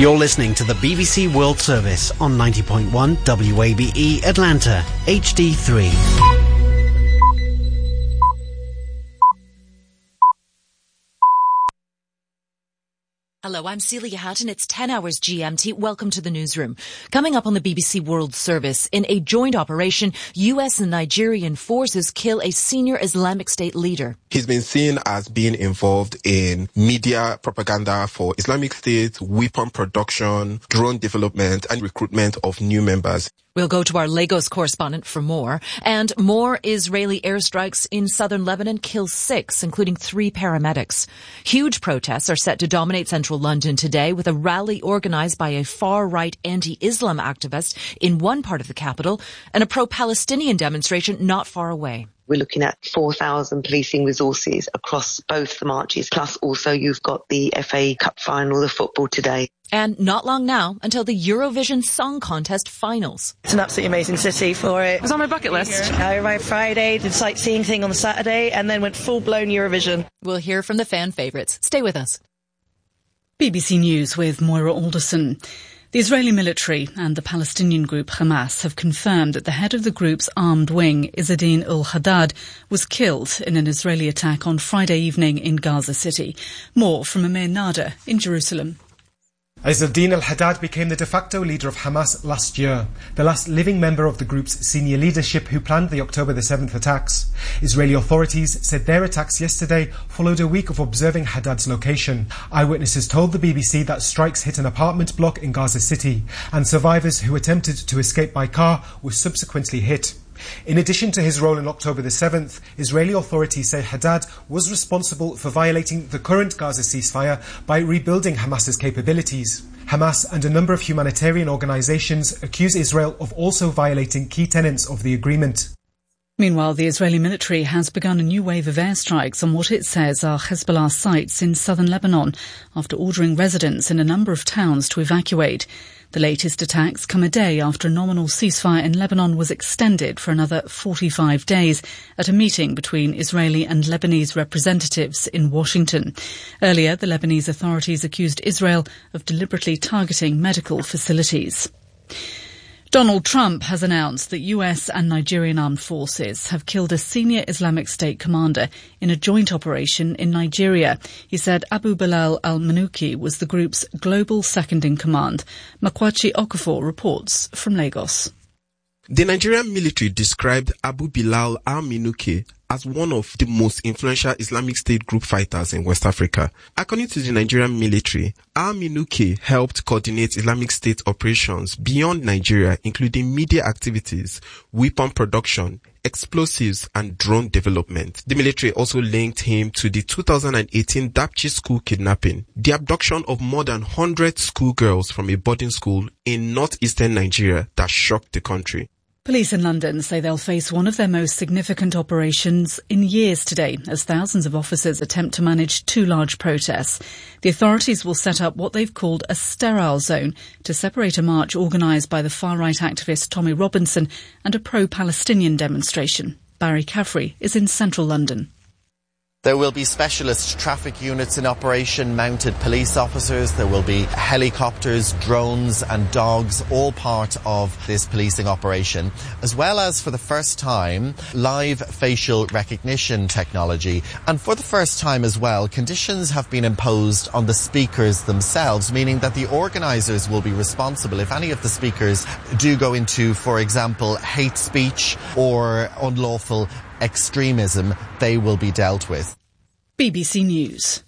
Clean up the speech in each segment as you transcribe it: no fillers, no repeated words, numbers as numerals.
You're listening to the BBC World Service on 90.1 WABE Atlanta, HD3. Hello, I'm Celia Hatton. It's 10 hours GMT. Welcome to the newsroom. Coming up on the BBC World Service, in a joint operation, US and Nigerian forces kill a senior Islamic State leader. He's been seen as being involved in media propaganda for Islamic State, weapon production, drone development, and recruitment of new members. We'll go to our Lagos correspondent for more. And more Israeli airstrikes in southern Lebanon kill 6, including 3 paramedics. Huge protests are set to dominate central London today, with a rally organised by a far-right anti-Islam activist in one part of the capital and a pro-Palestinian demonstration not far away. We're looking at 4,000 policing resources across both the marches. Plus also you've got the FA Cup final, the football today. And not long now until the Eurovision Song Contest finals. It's an absolutely amazing city for it. It was on my bucket list. I arrived Friday, did sightseeing thing on the Saturday, and then went full-blown Eurovision. We'll hear from the fan favourites. Stay with us. BBC News with Moira Alderson. The Israeli military and the Palestinian group Hamas have confirmed that the head of the group's armed wing, Izzadin ul-Haddad, was killed in an Israeli attack on Friday evening in Gaza City. More from Amir Nader in Jerusalem. Izzadin al-Haddad became the de facto leader of Hamas last year, the last living member of the group's senior leadership who planned the October the 7th attacks. Israeli authorities said their attacks yesterday followed a week of observing Haddad's location. Eyewitnesses told the BBC that strikes hit an apartment block in Gaza City, and survivors who attempted to escape by car were subsequently hit. In addition to his role in October the 7th, Israeli authorities say Haddad was responsible for violating the current Gaza ceasefire by rebuilding Hamas's capabilities. Hamas and a number of humanitarian organisations accuse Israel of also violating key tenets of the agreement. Meanwhile, the Israeli military has begun a new wave of airstrikes on what it says are Hezbollah sites in southern Lebanon, after ordering residents in a number of towns to evacuate. The latest attacks come a day after a nominal ceasefire in Lebanon was extended for another 45 days at a meeting between Israeli and Lebanese representatives in Washington. Earlier, the Lebanese authorities accused Israel of deliberately targeting medical facilities. Donald Trump has announced that US and Nigerian armed forces have killed a senior Islamic State commander in a joint operation in Nigeria. He said Abu Bilal al-Manuki was the group's global second-in-command. Makwachi Okafor reports from Lagos. The Nigerian military described Abu Bilal al-Manuki as one of the most influential Islamic State group fighters in West Africa. According to the Nigerian military, al-Manuki helped coordinate Islamic State operations beyond Nigeria, including media activities, weapon production, explosives, and drone development. The military also linked him to the 2018 Dapchi school kidnapping, the abduction of more than 100 schoolgirls from a boarding school in northeastern Nigeria that shocked the country. Police in London say they'll face one of their most significant operations in years today, as thousands of officers attempt to manage 2 large protests. The authorities will set up what they've called a sterile zone to separate a march organised by the far-right activist Tommy Robinson and a pro-Palestinian demonstration. Barry Caffrey is in central London. There will be specialist traffic units in operation, mounted police officers, there will be helicopters, drones and dogs, all part of this policing operation, as well as, for the first time, live facial recognition technology. And for the first time as well, conditions have been imposed on the speakers themselves, meaning that the organisers will be responsible if any of the speakers do go into, for example, hate speech or unlawful extremism, they will be dealt with. BBC News.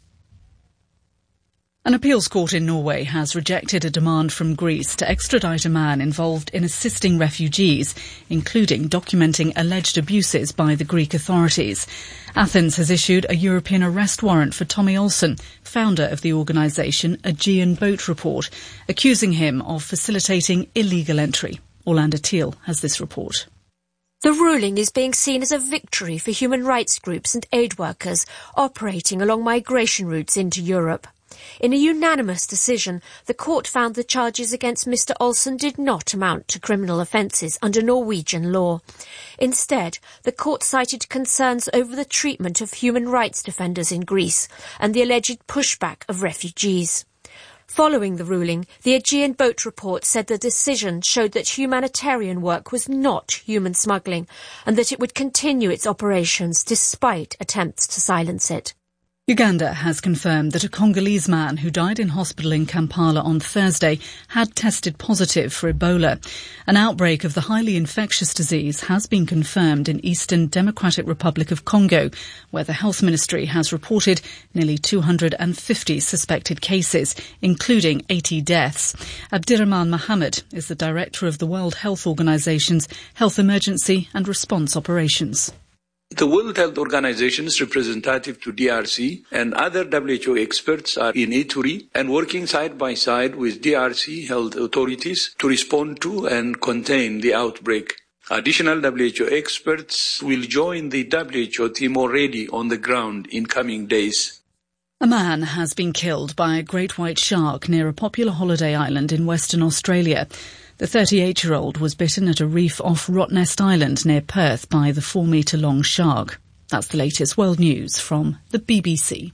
An appeals court in Norway has rejected a demand from Greece to extradite a man involved in assisting refugees, including documenting alleged abuses by the Greek authorities. Athens has issued a European arrest warrant for Tommy Olsen, founder of the organisation Aegean Boat Report, accusing him of facilitating illegal entry. Orlando Teal has this report. The ruling is being seen as a victory for human rights groups and aid workers operating along migration routes into Europe. In a unanimous decision, the court found the charges against Mr. Olsen did not amount to criminal offences under Norwegian law. Instead, the court cited concerns over the treatment of human rights defenders in Greece and the alleged pushback of refugees. Following the ruling, the Aegean Boat Report said the decision showed that humanitarian work was not human smuggling and that it would continue its operations despite attempts to silence it. Uganda has confirmed that a Congolese man who died in hospital in Kampala on Thursday had tested positive for Ebola. An outbreak of the highly infectious disease has been confirmed in Eastern Democratic Republic of Congo, where the Health Ministry has reported nearly 250 suspected cases, including 80 deaths. Abdirahman Mohammed is the director of the World Health Organization's Health Emergency and Response Operations. The World Health Organization's representative to DRC and other WHO experts are in Ituri and working side by side with DRC health authorities to respond to and contain the outbreak. Additional WHO experts will join the WHO team already on the ground in coming days. A man has been killed by a great white shark near a popular holiday island in Western Australia. The 38-year-old was bitten at a reef off Rottnest Island near Perth by the 4-metre-long shark. That's the latest world news from the BBC.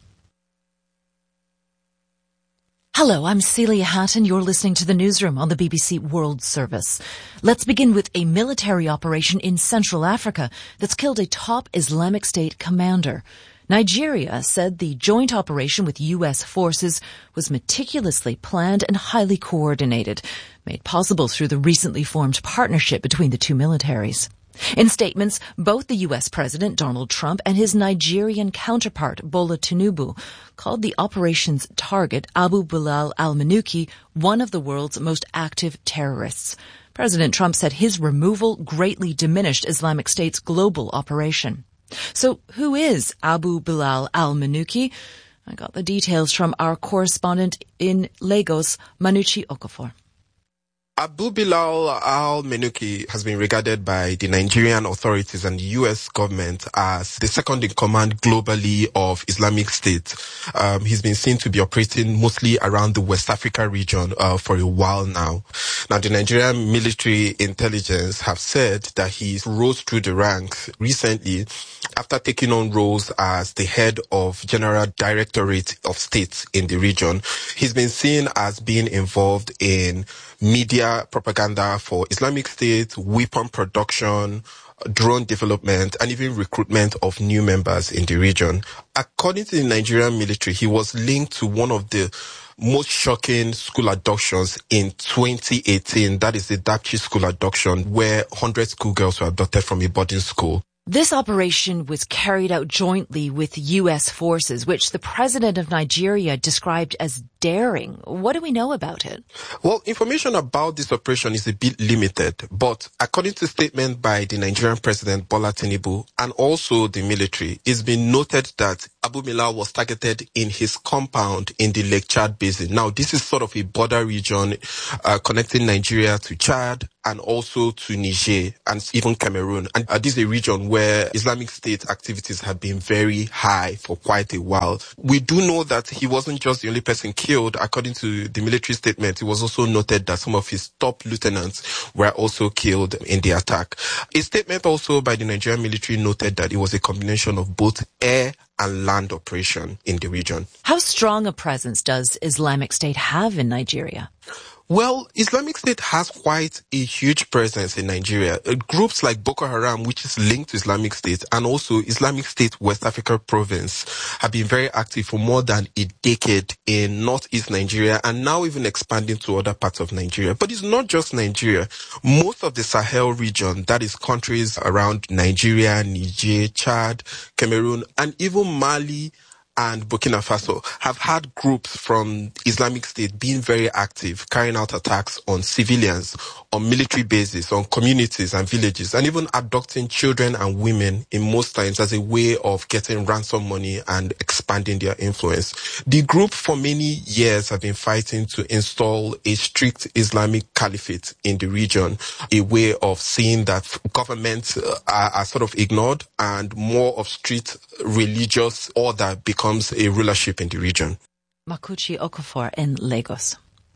Hello, I'm Celia Hatton. You're listening to the newsroom on the BBC World Service. Let's begin with a military operation in Central Africa that's killed a top Islamic State commander. Nigeria said the joint operation with U.S. forces was meticulously planned and highly coordinated, made possible through the recently formed partnership between the two militaries. In statements, both the U.S. President Donald Trump and his Nigerian counterpart Bola Tinubu called the operation's target, Abu Bilal al-Manuki, one of the world's most active terrorists. President Trump said his removal greatly diminished Islamic State's global operation. So who is Abu Bilal al-Manuki? I got the details from our correspondent in Lagos, Manuchi Okafor. Abu Bilal al-Manuki has been regarded by the Nigerian authorities and the U.S. government as the second in command globally of Islamic State. He's been seen to be operating mostly around the West Africa region for a while now. Now, the Nigerian military intelligence have said that he rose through the ranks recently after taking on roles as the head of General Directorate of State in the region. He's been seen as being involved in media propaganda for Islamic State, weapon production, drone development, and even recruitment of new members in the region. According to the Nigerian military, he was linked to one of the most shocking school abductions in 2018. That is the Dapchi school abduction, where 100 schoolgirls were abducted from a boarding school. This operation was carried out jointly with U.S. forces, which the president of Nigeria described as daring. What do we know about it? Well, information about this operation is a bit limited, but according to a statement by the Nigerian president, Bola Tinubu, and also the military, it's been noted that Abu Bilal was targeted in his compound in the Lake Chad Basin. Now, this is sort of a border region connecting Nigeria to Chad and also to Niger and even Cameroon. And this is a region where Islamic State activities have been very high for quite a while. We do know that he wasn't just the only person killed. According to the military statement, it was also noted that some of his top lieutenants were also killed in the attack. A statement also by the Nigerian military noted that it was a combination of both air and land operation in the region. How strong a presence does Islamic State have in Nigeria? Well, Islamic State has quite a huge presence in Nigeria. Groups like Boko Haram, which is linked to Islamic State, and also Islamic State West Africa Province have been very active for more than a decade in northeast Nigeria and now even expanding to other parts of Nigeria. But it's not just Nigeria. Most of the Sahel region, that is countries around Nigeria, Niger, Chad, Cameroon, and even Mali and Burkina Faso have had groups from Islamic State being very active, carrying out attacks on civilians, on military bases, on communities and villages, and even abducting children and women in most times as a way of getting ransom money and expanding their influence. The group for many years have been fighting to install a strict Islamic caliphate in the region, a way of seeing that governments are sort of ignored and more of strict religious order becomes a rulership in the region. Makuchi Okafor in Lagos.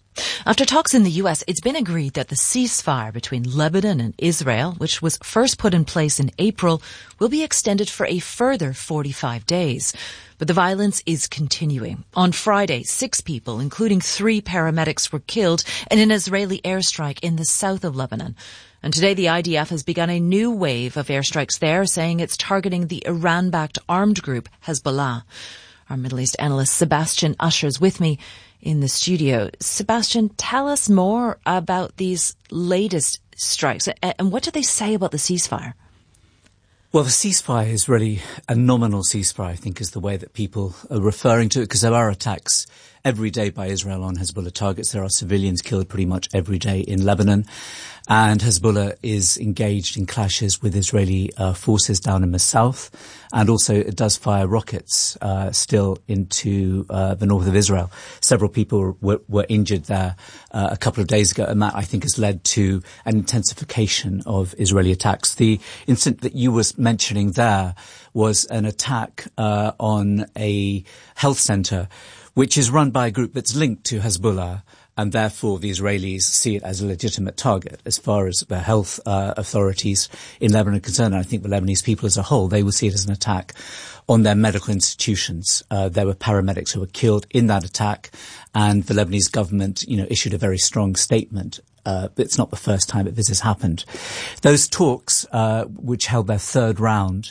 After talks in the U.S., it's been agreed that the ceasefire between Lebanon and Israel, which was first put in place in April, will be extended for a further 45 days. But the violence is continuing. On Friday, 6 people, including 3 paramedics, were killed in an Israeli airstrike in the south of Lebanon. And today the IDF has begun a new wave of airstrikes there, saying it's targeting the Iran-backed armed group Hezbollah. Our Middle East analyst Sebastian Usher is with me in the studio. Sebastian, tell us more about these latest strikes and what do they say about the ceasefire? Well, the ceasefire is really a nominal ceasefire, I think, is the way that people are referring to it, because there are attacks every day by Israel on Hezbollah targets. There are civilians killed pretty much every day in Lebanon. And Hezbollah is engaged in clashes with Israeli forces down in the south. And also it does fire rockets still into the north of Israel. Several people were injured there a couple of days ago, and that, I think, has led to an intensification of Israeli attacks. The incident that you were mentioning there was an attack on a health center, which is run by a group that's linked to Hezbollah, and therefore the Israelis see it as a legitimate target as far as the health authorities in Lebanon are concerned. And I think the Lebanese people as a whole, they will see it as an attack on their medical institutions. There were paramedics who were killed in that attack, and the Lebanese government, issued a very strong statement. But it's not the first time that this has happened. Those talks, which held their third round,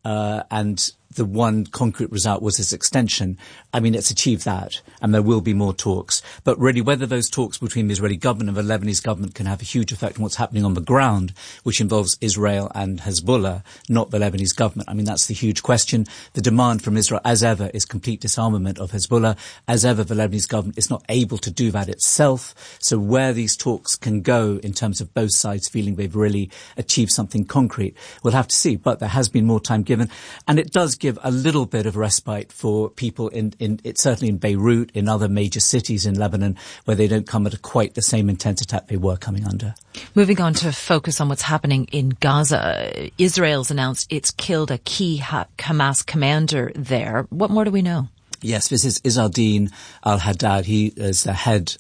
and the one concrete result was this extension. I mean, it's achieved that, and there will be more talks. But really, whether those talks between the Israeli government and the Lebanese government can have a huge effect on what's happening on the ground, which involves Israel and Hezbollah, not the Lebanese government. I mean, that's the huge question. The demand from Israel, as ever, is complete disarmament of Hezbollah. As ever, the Lebanese government is not able to do that itself. So where these talks can go in terms of both sides feeling they've really achieved something concrete, we'll have to see. But there has been more time given, and it does give a little bit of respite for people certainly in Beirut, in other major cities in Lebanon, where they don't come at quite the same intense attack they were coming under. Moving on to focus on what's happening in Gaza. Israel's announced it's killed a key Hamas commander there. What more do we know? Yes, this is Izzardin al-Haddad. He was the head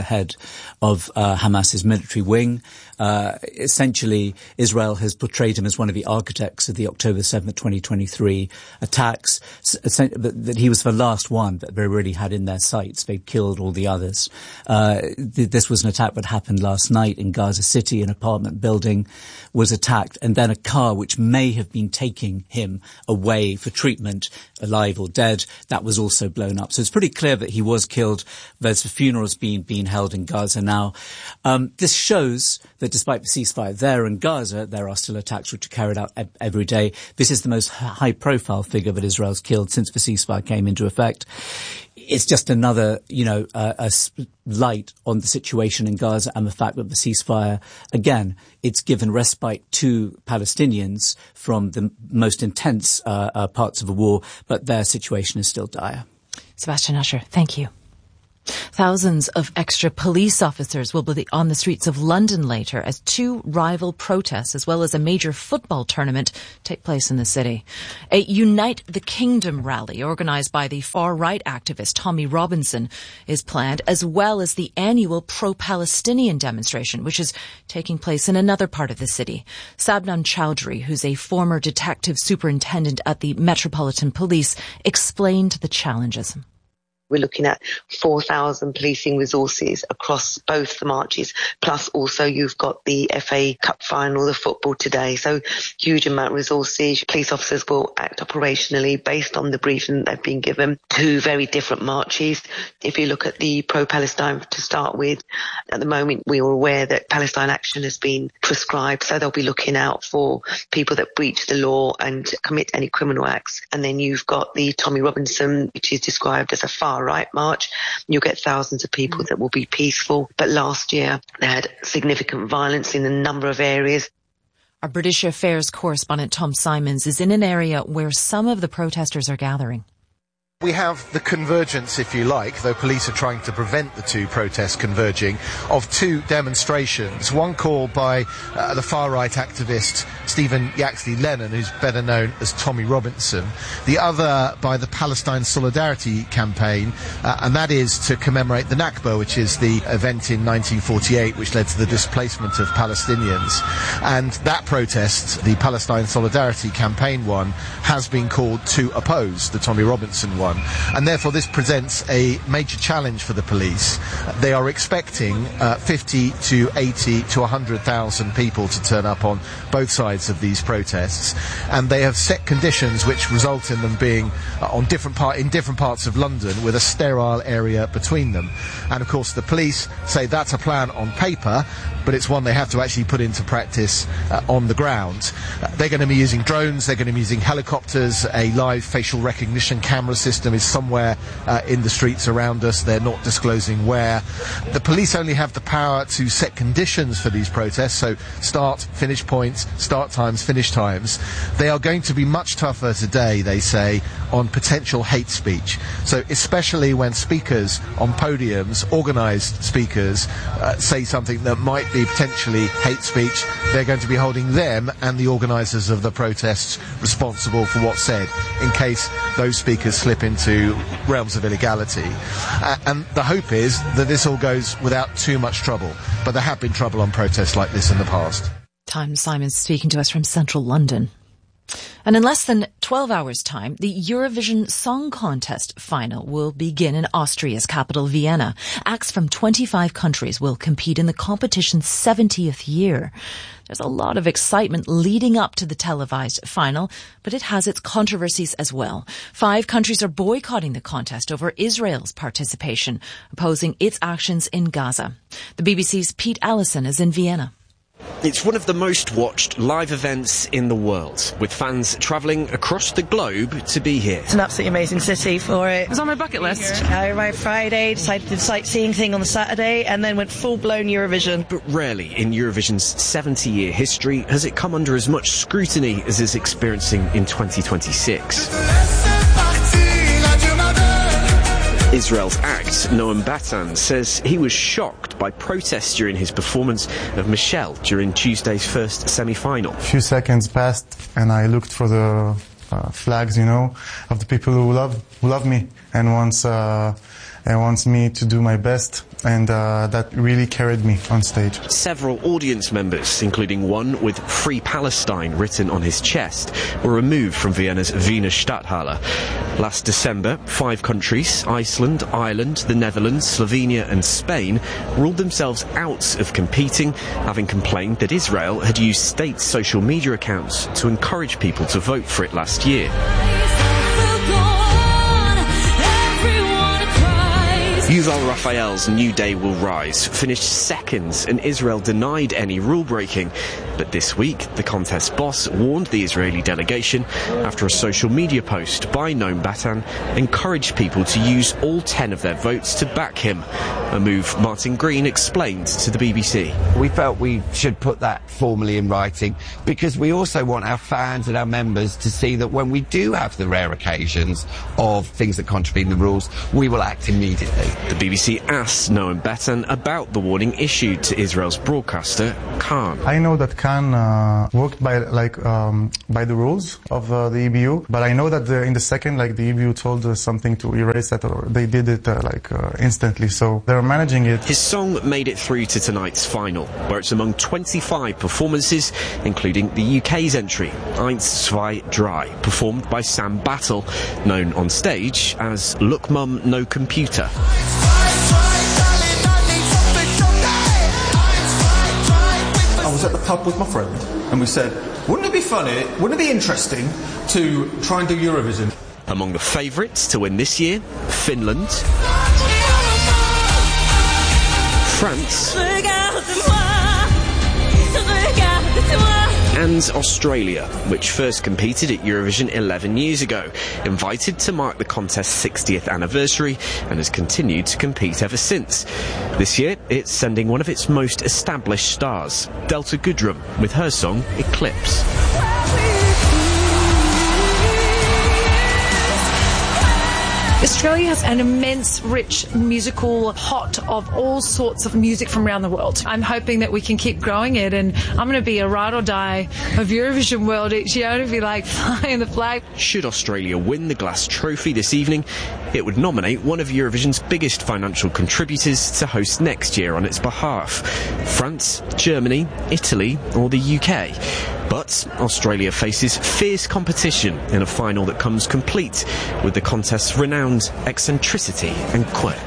of Hamas's military wing. Essentially, Israel has portrayed him as one of the architects of the October 7th, 2023 attacks. That he was the last one that they really had in their sights. They killed all the others. This was an attack that happened last night in Gaza City. An apartment building was attacked, and then a car which may have been taking him away for treatment, alive or dead, that was also blown up. So it's pretty clear that he was killed. There's a funerals being held in Gaza now. This shows that despite the ceasefire there in Gaza, there are still attacks which are carried out every day. This is the most high-profile figure that Israel's killed since the ceasefire came into effect. It's just another, a light on the situation in Gaza and the fact that the ceasefire, again, it's given respite to Palestinians from the most intense parts of the war, but their situation is still dire. Sebastian Usher, thank you. Thousands of extra police officers will be on the streets of London later as 2 rival protests as well as a major football tournament take place in the city. A Unite the Kingdom rally organised by the far-right activist Tommy Robinson is planned, as well as the annual pro-Palestinian demonstration, which is taking place in another part of the city. Sabnam Chowdhury, who's a former detective superintendent at the Metropolitan Police, explained the challenges. We're looking at 4,000 policing resources across both the marches, plus also you've got the FA Cup final, the football today. So huge amount of resources. Police officers will act operationally based on the briefing that they've been given. 2 very different marches. If you look at the pro-Palestine to start with, at the moment we are aware that Palestine action has been prescribed, so they'll be looking out for people that breach the law and commit any criminal acts. And then you've got the Tommy Robinson, which is described as a far-right march. You'll get thousands of people that will be peaceful. But last year they had significant violence in a number of areas. Our British Affairs correspondent Tom Simons is in an area where some of the protesters are gathering. We have the convergence, if you like, though police are trying to prevent the two protests converging, of two demonstrations. One called by the far-right activist Stephen Yaxley Lennon, who's better known as Tommy Robinson. The other by the Palestine Solidarity Campaign, and that is to commemorate the Nakba, which is the event in 1948 which led to the displacement of Palestinians. And that protest, the Palestine Solidarity Campaign one, has been called to oppose the Tommy Robinson one. And therefore this presents a major challenge for the police. They are expecting 50 to 80 to 100,000 people to turn up on both sides of these protests, and they have set conditions which result in them being in different parts of London with a sterile area between them. And of course the police say that's a plan on paper, but it's one they have to actually put into practice on the ground. They're going to be using drones, they're going to be using helicopters, a live facial recognition camera system is somewhere in the streets around us. They're not disclosing where. The police only have the power to set conditions for these protests, so start, finish points, start times, finish times. They are going to be much tougher today, they say, on potential hate speech. So especially when speakers on podiums, organised speakers, say something that might be potentially hate speech, they're going to be holding them and the organisers of the protests responsible for what's said, in case those speakers slip into realms of illegality. And the hope is that this all goes without too much trouble. But there have been trouble on protests like this in the past. Simon speaking to us from central London. And in less than 12 hours' time, the Eurovision Song Contest final will begin in Austria's capital, Vienna. Acts from 25 countries will compete in the competition's 70th year. There's a lot of excitement leading up to the televised final, but it has its controversies as well. 5 countries are boycotting the contest over Israel's participation, opposing its actions in Gaza. The BBC's Pete Allison is in Vienna. It's one of the most watched live events in the world, with fans travelling across the globe to be here. It's an absolutely amazing city for it. It was on my bucket list. I arrived Friday, decided to do the sightseeing thing on the Saturday, and then went full-blown Eurovision. But rarely in Eurovision's 70-year history has it come under as much scrutiny as it's experiencing in 2026. Israel's act, Noam Batan, says he was shocked by protests during his performance of Michelle during Tuesday's first semi-final. A few seconds passed and I looked for the flags, of the people who love me and wants me to do my best, and that really carried me on stage. Several audience members, including one with Free Palestine written on his chest, were removed from Vienna's Wiener Stadthalle. Last December, 5 countries, Iceland, Ireland, the Netherlands, Slovenia and Spain, ruled themselves out of competing, having complained that Israel had used state social media accounts to encourage people to vote for it last year. Yuval Raphael's New Day Will Rise finished second, and Israel denied any rule-breaking. But this week, the contest boss warned the Israeli delegation after a social media post by Noam Batan encouraged people to use all 10 of their votes to back him, a move Martin Green explained to the BBC. We felt we should put that formally in writing because we also want our fans and our members to see that when we do have the rare occasions of things that contravene the rules, we will act immediately. The BBC asked Noam Batan about the warning issued to Israel's broadcaster, Khan. I know that Khan worked by the rules of the EBU, but I know that in the second, the EBU told us something to erase that, or they did it instantly, so they're managing it. His song made it through to tonight's final, where it's among 25 performances, including the UK's entry, Eins, Zwei, Drei, performed by Sam Battle, known on stage as Look Mum, No Computer. I was at the pub with my friend and we said, wouldn't it be funny, wouldn't it be interesting to try and do Eurovision? Among the favourites to win this year, Finland, France, and Australia, which first competed at Eurovision 11 years ago, invited to mark the contest's 60th anniversary and has continued to compete ever since. This year, it's sending one of its most established stars, Delta Goodrem, with her song Eclipse. Australia has an immense, rich musical pot of all sorts of music from around the world. I'm hoping that we can keep growing it, and I'm going to be a ride or die of Eurovision World each year to be like flying the flag. Should Australia win the Glass Trophy this evening, it would nominate one of Eurovision's biggest financial contributors to host next year on its behalf. France, Germany, Italy or the UK. But Australia faces fierce competition in a final that comes complete with the contest's renowned eccentricity and quirk.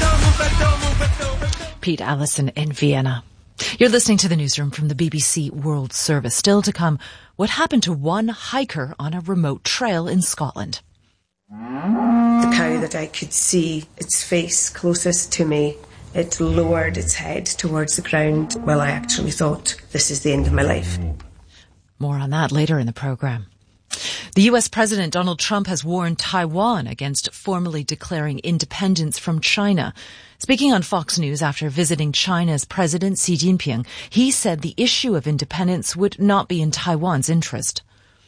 Pete Allison in Vienna. You're listening to the newsroom from the BBC World Service. Still to come, what happened to one hiker on a remote trail in Scotland? The cow that I could see its face closest to me, it lowered its head towards the ground. Well, I actually thought, this is the end of my life. More on that later in the programme. The US President Donald Trump has warned Taiwan against formally declaring independence from China. Speaking on Fox News after visiting China's President Xi Jinping, he said the issue of independence would not be in Taiwan's interest.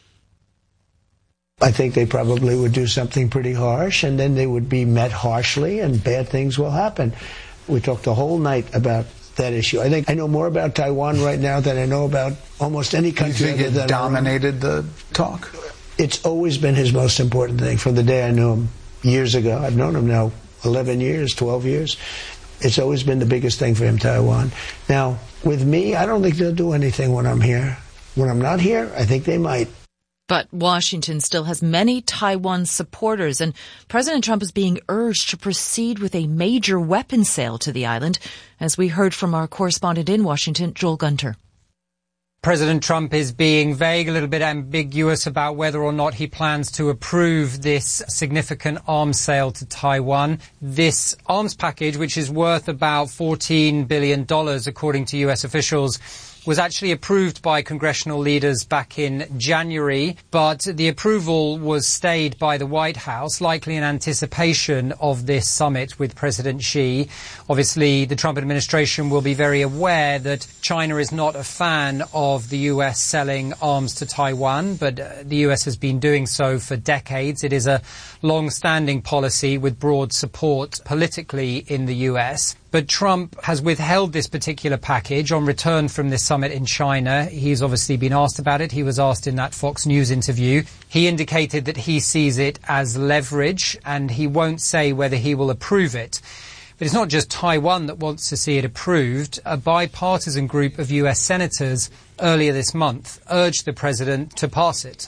I think they probably would do something pretty harsh, and then they would be met harshly, and bad things will happen. We talked the whole night about that issue. I think I know more about Taiwan right now than I know about almost any country. You think it dominated the talk? It's always been his most important thing from the day I knew him years ago. I've known him now 11 years, 12 years. It's always been the biggest thing for him, Taiwan. Now, with me, I don't think they'll do anything when I'm here. When I'm not here, I think they might. But Washington still has many Taiwan supporters, and President Trump is being urged to proceed with a major weapons sale to the island, as we heard from our correspondent in Washington, Joel Gunter. President Trump is being vague, a little bit ambiguous about whether or not he plans to approve this significant arms sale to Taiwan. This arms package, which is worth about $14 billion, according to U.S. officials, was actually approved by congressional leaders back in January, but the approval was stayed by the White House, likely in anticipation of this summit with President Xi. Obviously, the Trump administration will be very aware that China is not a fan of the U.S. selling arms to Taiwan, but the U.S. has been doing so for decades. It is a long-standing policy with broad support politically in the U.S. But Trump has withheld this particular package on return from this summit in China. He's obviously been asked about it. He was asked in that Fox News interview. He indicated that he sees it as leverage, and he won't say whether he will approve it. But it's not just Taiwan that wants to see it approved. A bipartisan group of US senators earlier this month urged the president to pass it.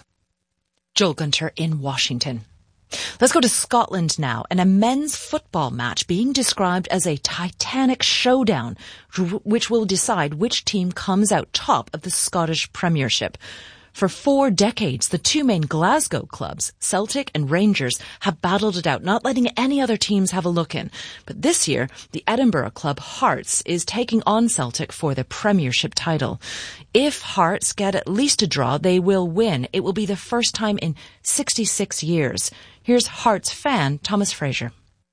Joel Gunter in Washington. Let's go to Scotland now, and a men's football match being described as a titanic showdown, which will decide which team comes out top of the Scottish Premiership. For 4 decades, the two main Glasgow clubs, Celtic and Rangers, have battled it out, not letting any other teams have a look in. But this year, the Edinburgh club Hearts is taking on Celtic for the Premiership title. If Hearts get at least a draw, they will win. It will be the first time in 66 years. Here's Hearts fan Thomas Fraser.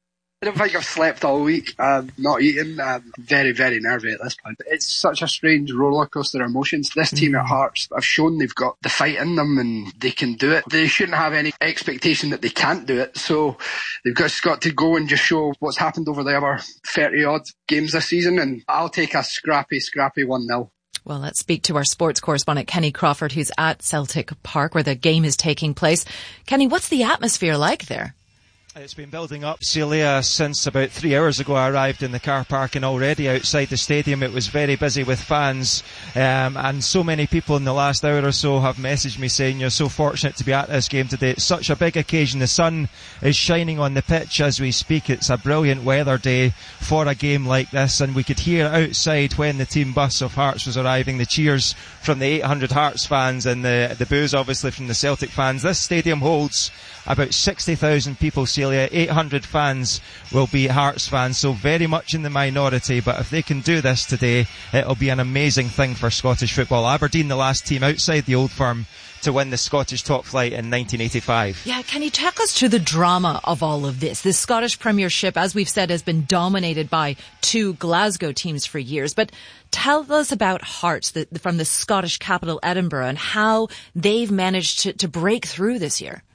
I don't think I've slept all week. I'm not eating. I'm very, very nervy at this point. It's such a strange rollercoaster of emotions. This team at Hearts have shown they've got the fight in them and they can do it. They shouldn't have any expectation that they can't do it. So they've just got to go and just show what's happened over the other 30-odd games this season. And I'll take a scrappy 1-0. Well, let's speak to our sports correspondent, Kenny Crawford, who's at Celtic Park, where the game is taking place. Kenny, what's the atmosphere like there? It's been building up, Celia, since about 3 hours ago I arrived in the car park, and already outside the stadium it was very busy with fans, and so many people in the last hour or so have messaged me saying you're so fortunate to be at this game today. It's such a big occasion. The sun is shining on the pitch as we speak. It's a brilliant weather day for a game like this, and we could hear outside when the team bus of Hearts was arriving, the cheers from the 800 Hearts fans and the boos obviously from the Celtic fans. This stadium holds about 60,000 people, Celia. 800 fans will be Hearts fans, so very much in the minority, but if they can do this today, it'll be an amazing thing for Scottish football. Aberdeen, the last team outside the Old Firm to win the Scottish top flight in 1985. Yeah, can you take us to the drama of all of this? The Scottish Premiership, as we've said, has been dominated by 2 Glasgow teams for years, but tell us about Hearts from the Scottish capital, Edinburgh, and how they've managed to break through this year.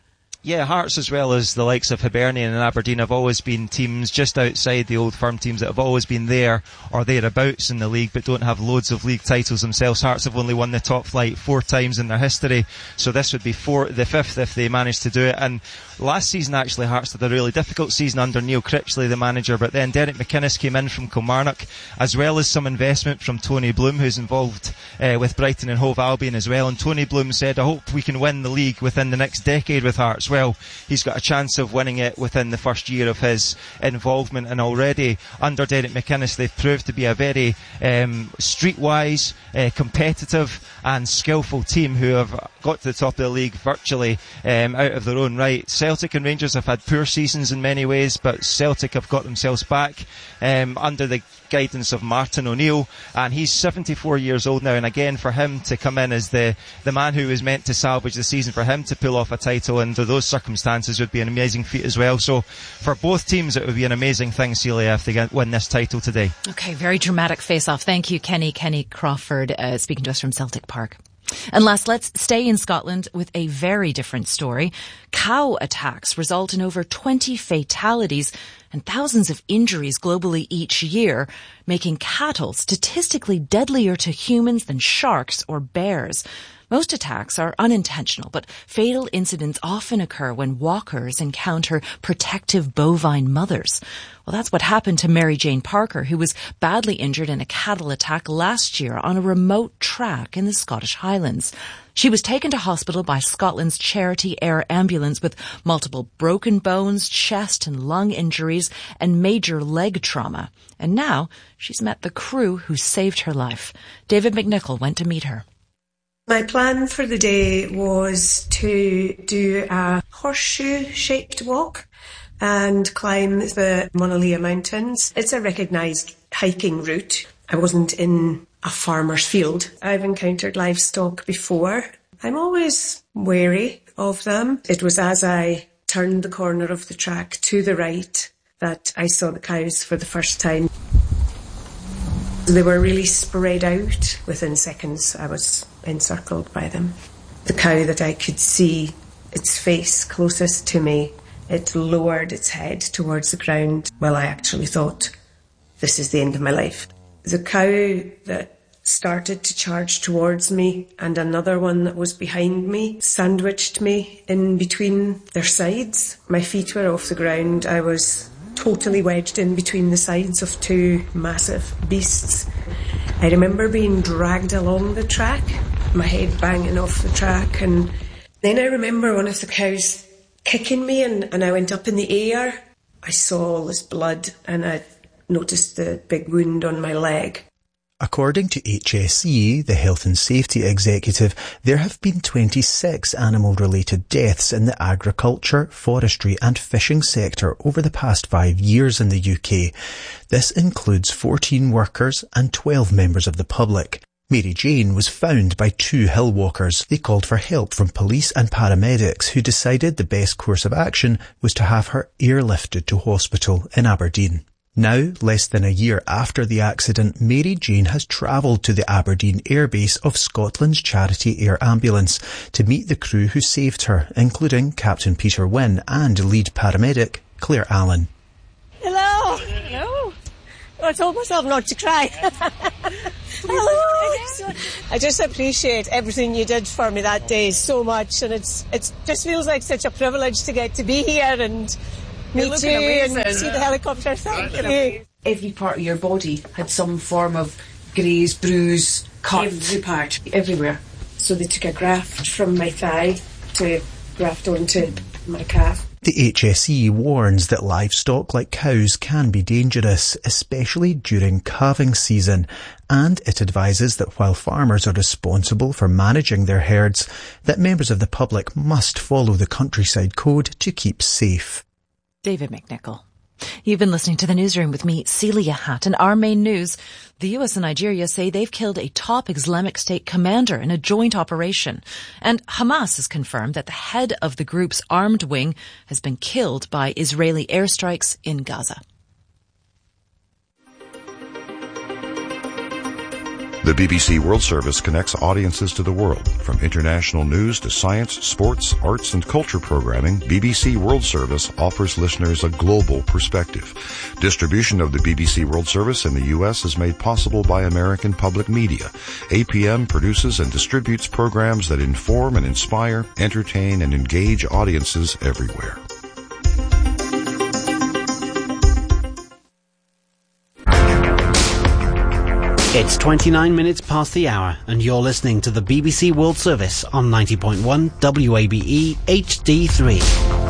Yeah, Hearts as well as the likes of Hibernian and Aberdeen have always been teams just outside the Old Firm teams that have always been there or thereabouts in the league but don't have loads of league titles themselves. Hearts have only won the top flight 4 times in their history, so this would be the 5th if they managed to do it. And last season actually Hearts had a really difficult season under Neil Critchley, the manager, but then Derek McInnes came in from Kilmarnock, as well as some investment from Tony Bloom, who's involved with Brighton and Hove Albion as well. And Tony Bloom said, I hope we can win the league within the next decade with Hearts. Well, he's got a chance of winning it within the first year of his involvement, and already under Derek McInnes they've proved to be a very streetwise, competitive and skillful team who have got to the top of the league virtually out of their own right. Celtic and Rangers have had poor seasons in many ways, but Celtic have got themselves back under the guidance of Martin O'Neill, and he's 74 years old now, and again for him to come in as the man who was meant to salvage the season, for him to pull off a title under those circumstances would be an amazing feat as well. So for both teams it would be an amazing thing, Celia, if they win this title today. Okay, very dramatic face-off. Thank you, Kenny Crawford, speaking to us from Celtic Park. And last, let's stay in Scotland with a very different story. Cow attacks result in over 20 fatalities and thousands of injuries globally each year, making cattle statistically deadlier to humans than sharks or bears. Most attacks are unintentional, but fatal incidents often occur when walkers encounter protective bovine mothers. Well, that's what happened to Mary Jane Parker, who was badly injured in a cattle attack last year on a remote track in the Scottish Highlands. She was taken to hospital by Scotland's Charity Air Ambulance with multiple broken bones, chest and lung injuries, and major leg trauma. And now she's met the crew who saved her life. David McNichol went to meet her. My plan for the day was to do a horseshoe-shaped walk and climb the Mauna Lea Mountains. It's a recognised hiking route. I wasn't in a farmer's field. I've encountered livestock before. I'm always wary of them. It was as I turned the corner of the track to the right that I saw the cows for the first time. They were really spread out. Within seconds, I was encircled by them. The cow that I could see, its face closest to me, it lowered its head towards the ground. Well, I actually thought, this is the end of my life. The cow that started to charge towards me and another one that was behind me sandwiched me in between their sides. My feet were off the ground. I was totally wedged in between the sides of 2 massive beasts. I remember being dragged along the track, my head banging off the track, and then I remember one of the cows kicking me and I went up in the air. I saw all this blood and I noticed the big wound on my leg. According to HSE, the Health and Safety Executive, there have been 26 animal-related deaths in the agriculture, forestry and fishing sector over the past 5 years in the UK. This includes 14 workers and 12 members of the public. Mary Jane was found by 2 hill walkers. They called for help from police and paramedics, who decided the best course of action was to have her airlifted to hospital in Aberdeen. Now, less than a year after the accident, Mary Jane has travelled to the Aberdeen airbase of Scotland's Charity Air Ambulance to meet the crew who saved her, including Captain Peter Wynne and lead paramedic Claire Allen. Hello. Hello. I told myself not to cry. Hello. I just appreciate everything you did for me that day so much, and it just feels like such a privilege to get to be here and meet you and see the helicopter. Thank you. Every part of your body had some form of graze, bruise, cut. Every part. Everywhere. So they took a graft from my thigh to graft onto my calf. The HSE warns that livestock like cows can be dangerous, especially during calving season, and it advises that while farmers are responsible for managing their herds, that members of the public must follow the Countryside Code to keep safe. David McNichol. You've been listening to the Newsroom with me, Celia Hatt. And our main news, the US and Nigeria say they've killed a top Islamic State commander in a joint operation. And Hamas has confirmed that the head of the group's armed wing has been killed by Israeli airstrikes in Gaza. The BBC World Service connects audiences to the world. From international news to science, sports, arts and culture programming, BBC World Service offers listeners a global perspective. Distribution of the BBC World Service in the U.S. is made possible by American Public Media. APM produces and distributes programs that inform and inspire, entertain and engage audiences everywhere. It's 29 minutes past the hour, and you're listening to the BBC World Service on 90.1 WABE HD3.